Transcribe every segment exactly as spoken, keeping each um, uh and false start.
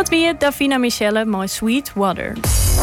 Dat wie Davina Michelle met Sweet Water.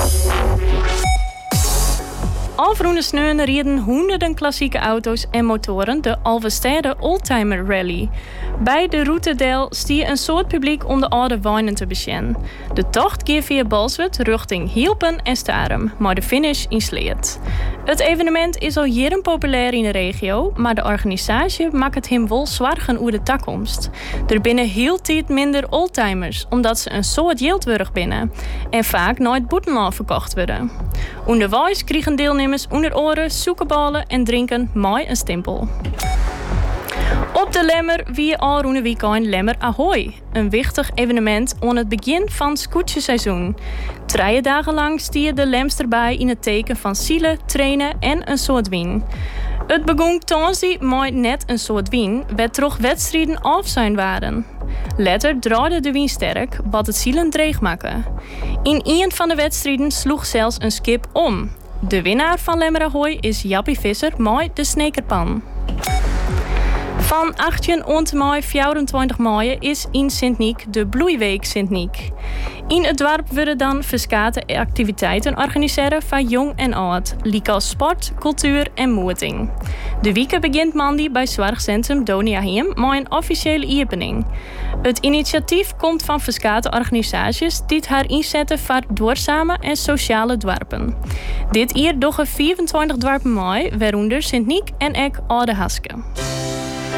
Afroende sneun rieden honderden klassieke auto's en motoren de Alvestede Oldtimer Rally. Bij de routedeel stier een soort publiek om de oude wijnen te besjen. De tocht keer via Balswet richting Hielpen en Starum, maar de finish in Sleet. Het evenement is al jaren populair in de regio, maar de organisatie maakt het hem wel zwargen over de toekomst. Er binnen heel tijd minder oldtimers, omdat ze een soort jildwurg binnen en vaak nooit boetenlaag verkocht worden. Onderwijs krijgen deelnemers onder oren, zoekenballen en drinken mooi een stempel. Op de Lemmer wie al roene weekend Lemmer Ahoy. Een wichtig evenement aan het begin van het scootjeseizoen. Drie dagen lang stier de Lemster bij in het teken van zielen, trainen en een soort wien. Het begon tonsi met net een soort wien, werd toch wedstrijden af zijn waren. Later draaide de wien sterk, wat het zielen dreig maken. In een van de wedstrijden sloeg zelfs een skip om. De winnaar van Lemmer Ahoy is Jappie Visser met de snekerpan. Van achttien tot vierentwintig mei is in Sint-Niek de Bloeiweek Sint-Niek. In het dorp worden dan verschillende activiteiten organiseren van jong en oud, like als sport, cultuur en moeting. De week begint maandag bij Zorgcentrum Donia Heem met een officiële opening. Het initiatief komt van verschillende organisaties die haar inzetten voor duurzame en sociale dorpen. Dit jaar doggen vierentwintig dorpen mei, waaronder Sint-Niek en ek Oude Haske.